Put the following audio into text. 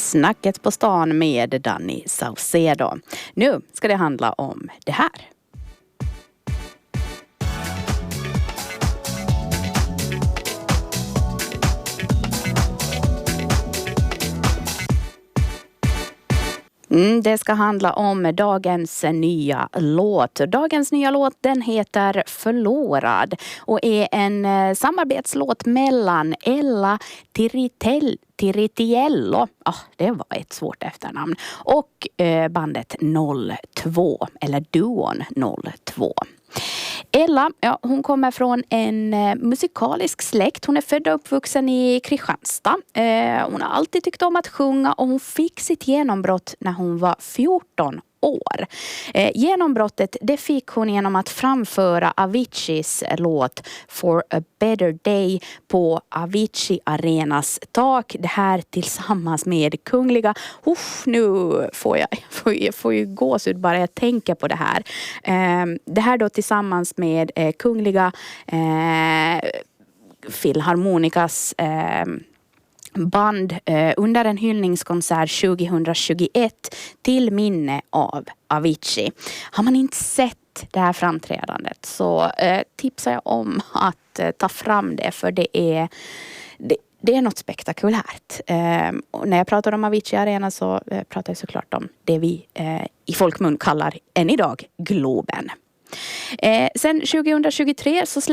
Snacket på stan med Danny Saucedo. Nu ska det handla om det här. Det ska handla om dagens nya låt. Dagens nya låt, den heter Förlorad och är en samarbetslåt mellan Ella Tiritiello, det var ett svårt efternamn, och bandet 02, eller duon 02. Ella, hon kommer från en musikalisk släkt. Hon är född och uppvuxen i Kristianstad. Hon har alltid tyckt om att sjunga och hon fick sitt genombrott när hon var 14 år. Genombrottet det fick hon genom att framföra Aviciis låt For a better day på Avicii Arenas tak. Det här tillsammans med Kungliga. Nu får ju gåshud bara jag tänker på det här. Det här då tillsammans med Kungliga Filharmonikas band under en hyllningskonsert 2021 till minne av Avicii. Har man inte sett det här framträdandet så tipsar jag om att ta fram det, för det är något spektakulärt. Och när jag pratar om Avicii Arena så pratar jag såklart om det vi i folkmun kallar än idag Globen. Sen 2023 så